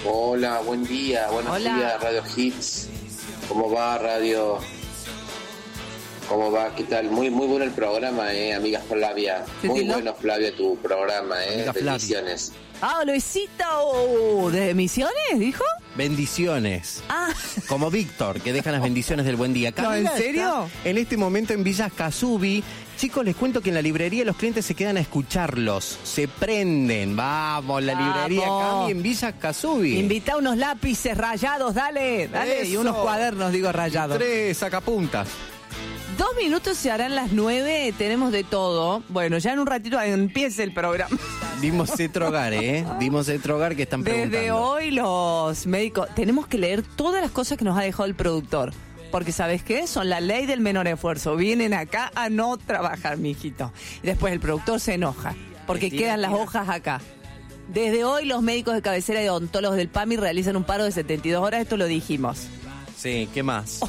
Hola, buen día, buenos días, Radio Hits. ¿Cómo va, Radio? ¿Cómo va? ¿Qué tal? Muy bueno el programa, amiga Flavia. Muy bueno, Flavia, tu programa, bendiciones. Ah, Luisito, ¿de Misiones, dijo? Bendiciones. Ah. Como Víctor, que dejan las bendiciones del buen día. No, ¿en serio? En este momento en Villa Casubi. Chicos, les cuento que en la librería los clientes se quedan a escucharlos. Se prenden. Vamos, la librería Cami en Villa Casubi. Invita unos lápices rayados, dale. Eso. Y unos cuadernos, digo, rayados. 3 sacapuntas. 2 minutos se harán las 9, tenemos de todo. Bueno, ya en un ratito empieza el programa. Dimos Cetrogar, Dimos Cetrogar que están preguntando. Desde hoy los médicos, tenemos que leer todas las cosas que nos ha dejado el productor. Porque, ¿sabes qué? Son la ley del menor esfuerzo. Vienen acá a no trabajar, mijito. Y después el productor se enoja, porque quedan las hojas acá. Desde hoy los médicos de cabecera y odontólogos del PAMI realizan un paro de 72 horas, esto lo dijimos. Sí, ¿qué más?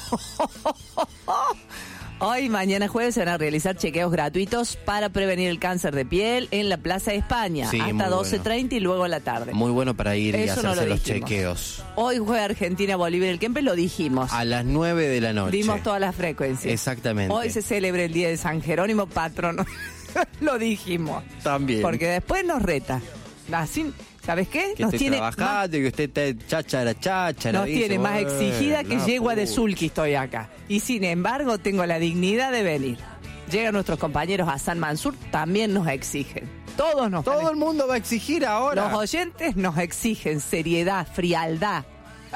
Hoy, mañana jueves, se van a realizar chequeos gratuitos para prevenir el cáncer de piel en la Plaza de España, sí, hasta 12:30 y luego a la tarde. Muy bueno para ir y Eso hacerse no lo los dijimos. chequeos. Hoy juega Argentina, Bolivia en el Kempes, lo dijimos. A las 9 de la noche. Dimos todas las frecuencias. Exactamente. Hoy se celebra el Día de San Jerónimo, patrono. Lo dijimos. También. Porque después nos reta. Así, ¿sabes qué? Que Nos esté tiene trabajando y que usted esté cháchara. Nos dice, tiene más exigida que yegua de Zulki estoy acá. Y sin embargo tengo la dignidad de venir. Llegan nuestros compañeros a San Mansur, también nos exigen. Todo el mundo va a exigir ahora. Los oyentes nos exigen seriedad, frialdad.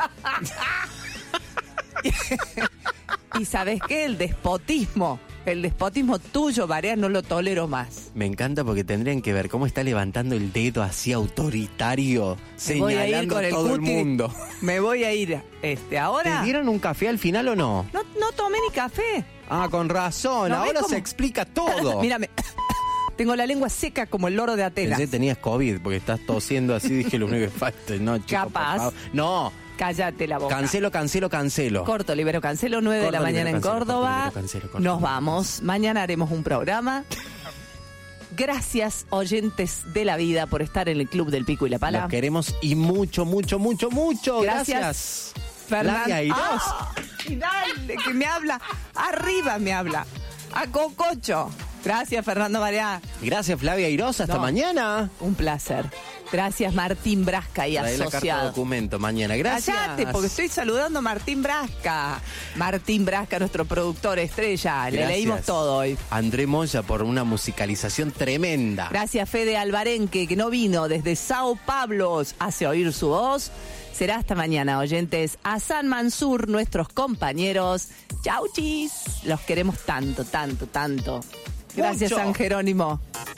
Y ¿sabes qué? El despotismo tuyo, Barea, no lo tolero más. Me encanta porque tendrían que ver cómo está levantando el dedo así autoritario, señalando a todo el mundo. Me voy a ir ahora. ¿Te dieron un café al final o no? No tomé ni café. Ah, con razón, ¿No ahora ves se explica todo. Mírame, tengo la lengua seca como el loro de Atenas. Pensé que tenías COVID porque estás tosiendo así, dije lo único que falta. No, chico, Capaz. por favor. No. Cállate la boca. Cancelo. Corto, libero, cancelo, 9 de la mañana en Córdoba. Corto. Nos vamos. Mañana haremos un programa. Gracias, oyentes de la vida, por estar en el Club del Pico y la Pala. Los queremos y mucho. Gracias. Fernando. Y dale, que me habla. Arriba me habla. A Cococho. Gracias, Fernando Barea. Gracias, Flavia Irosa. Hasta mañana. Un placer. Gracias, Martín Brasca y Trae la carta de asociado. documento mañana. Gracias. Cállate, porque estoy saludando a Martín Brasca. Martín Brasca, nuestro productor estrella. Gracias. Le leímos todo hoy. André Moya por una musicalización tremenda. Gracias, Fede Alvarenque, que no vino desde Sao Paulo. Hace oír su voz. Será hasta mañana, oyentes. A San Mansur, nuestros compañeros. Chau, chis. Los queremos tanto. Gracias, Mucho. San Jerónimo.